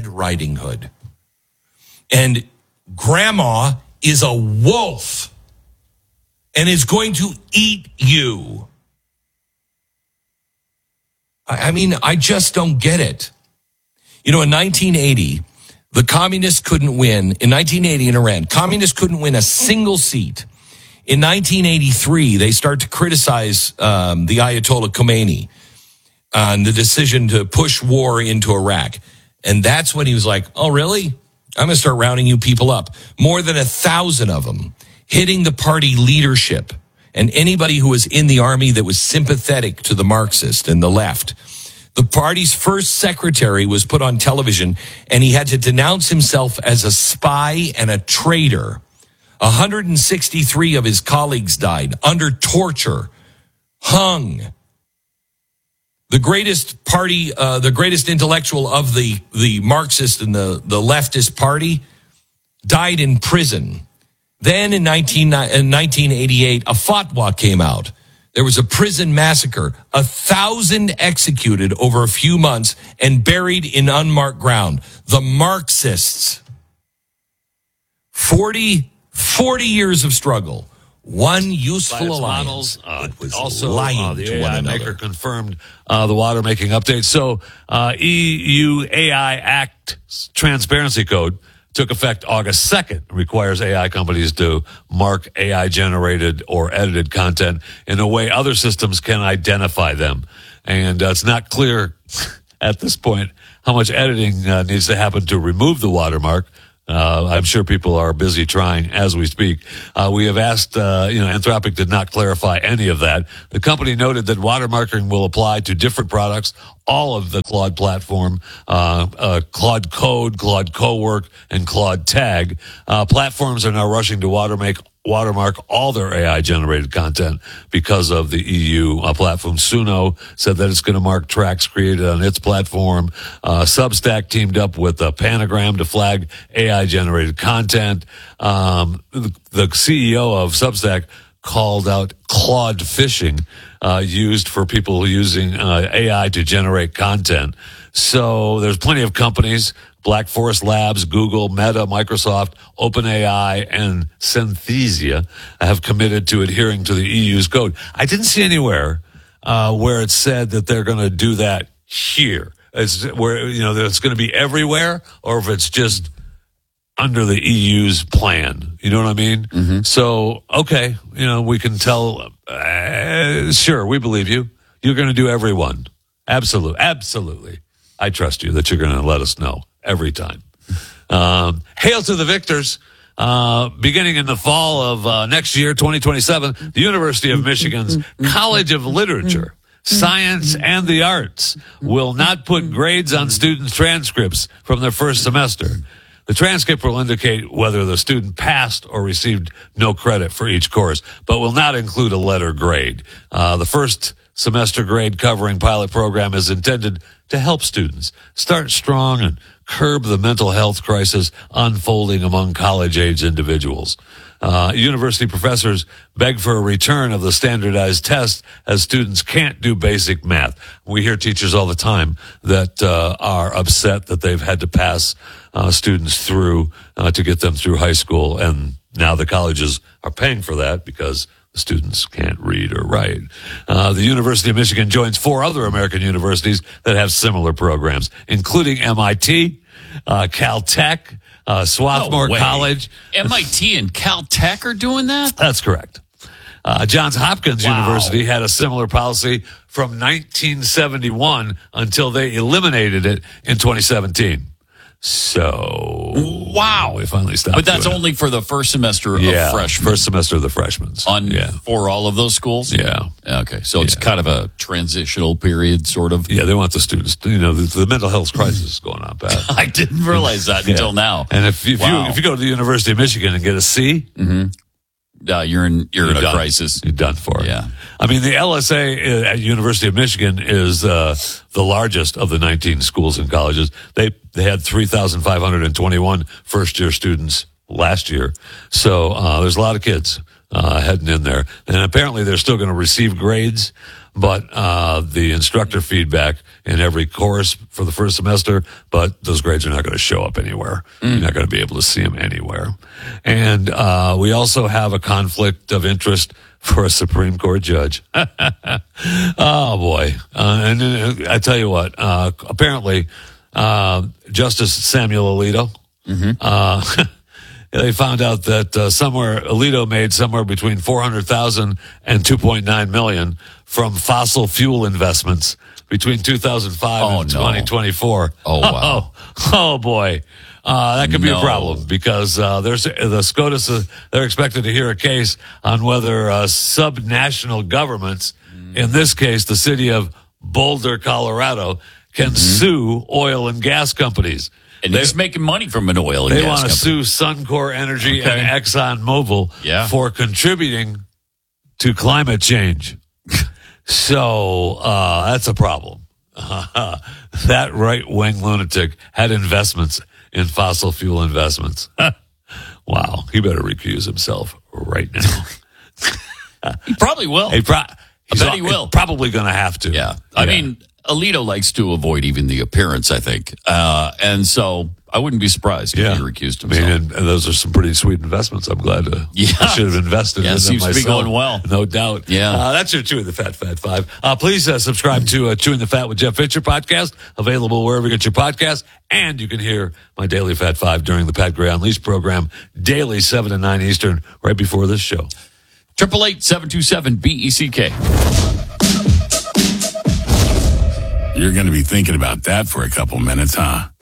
Riding Hood. And grandma is a wolf and is going to eat you. I mean, I just don't get it. You know, in 1980, the communists couldn't win. In 1980 in Iran, communists couldn't win a single seat. In 1983, they start to criticize the Ayatollah Khomeini on the decision to push war into Iraq. And that's when he was like, oh, really? I'm going to start rounding you people up. More than 1,000 of them hitting the party leadership and anybody who was in the army that was sympathetic to the Marxist and the left. The party's first secretary was put on television, and he had to denounce himself as a spy and a traitor. 163 of his colleagues died under torture, hung. The greatest party, the greatest intellectual of the Marxist and the leftist party died in prison. Then in 1988, a fatwa came out. There was a prison massacre, 1,000 executed over a few months and buried in unmarked ground. The Marxists. 40 years of struggle. One useful alliance. Also, the AI maker confirmed the water-making update. So, EU AI Act Transparency Code took effect August 2nd. It requires AI companies to mark AI-generated or edited content in a way other systems can identify them. And it's not clear at this point how much editing needs to happen to remove the watermark. I'm sure people are busy trying as we speak. We have asked, Anthropic did not clarify any of that. The company noted that watermarking will apply to different products, all of the Claude platform, Claude Code, Claude Cowork, and Claude Tag. Platforms are now rushing to watermark all their AI-generated content because of the EU platform. Suno said that it's going to mark tracks created on its platform. Substack teamed up with Panagram to flag AI-generated content. The CEO of Substack called out Claude phishing used for people using AI to generate content. So there's plenty of companies, Black Forest Labs, Google, Meta, Microsoft, OpenAI, and Synthesia have committed to adhering to the EU's code. I didn't see anywhere where it said that they're going to do that here. It's where, that it's going to be everywhere, or if it's just under the EU's plan. You know what I mean? Mm-hmm. So, okay, we can tell, sure, we believe you. You're going to do everyone. Absolutely. I trust you that you're going to let us know every time. Hail to the victors. Beginning in the fall of next year, 2027, the University of Michigan's College of Literature, Science, and the Arts will not put grades on students' transcripts from their first semester. The transcript will indicate whether the student passed or received no credit for each course, but will not include a letter grade. The first semester grade covering pilot program is intended to help students start strong and curb the mental health crisis unfolding among college-age individuals. University professors beg for a return of the standardized test as students can't do basic math. We hear teachers all the time that are upset that they've had to pass students through to get them through high school, and now the colleges are paying for that because the students can't read or write. The University of Michigan joins 4 other American universities that have similar programs, including MIT, Caltech, Swarthmore College. MIT and Caltech are doing that? That's correct. Johns Hopkins University had a similar policy from 1971 until they eliminated it in 2017. So, we finally stopped. But that's only for the first semester of freshmen. First semester of the freshmen. For all of those schools? Yeah. Okay, so it's kind of a transitional period, sort of. Yeah, they want the students, the mental health crisis is going on bad. I didn't realize that until now. And if you go to the University of Michigan and get a C, you're in a crisis. You're done for it. Yeah. I mean, the LSA at University of Michigan is the largest of the 19 schools and colleges. They had 3,521 first-year students last year. So there's a lot of kids heading in there. And apparently they're still going to receive grades, but the instructor feedback in every course for the first semester, but those grades are not going to show up anywhere. You're not going to be able to see them anywhere. And we also have a conflict of interest for a Supreme Court judge. Oh, boy. And I tell you what, apparently Justice Samuel Alito, they found out that Alito made somewhere between $400,000 and $2.9 million from fossil fuel investments between 2005 and 2024. Oh, wow. Oh boy. That could be a problem because there's the SCOTUS. They're expected to hear a case on whether subnational governments, in this case, the city of Boulder, Colorado, can sue oil and gas companies. And he's making money from an oil and gas company. They want to sue Suncor Energy and ExxonMobil for contributing to climate change. So that's a problem. That right-wing lunatic had investments in fossil fuel investments. Wow. He better recuse himself right now. He probably will. I bet he will. Probably going to have to. Yeah. I mean, Alito likes to avoid even the appearance, I think. And so I wouldn't be surprised if he recused himself. I mean, and those are some pretty sweet investments. I'm glad I should have invested in them myself. Seems to be going well. No doubt. Yeah. That's your Chewing the Fat 5. Please subscribe to Chewing the Fat with Jeff Fisher podcast, available wherever you get your podcast. And you can hear my Daily Fat 5 during the Pat Gray Unleashed program, daily 7 to 9 Eastern, right before this show. 888-727-BECK. You're going to be thinking about that for a couple minutes, huh?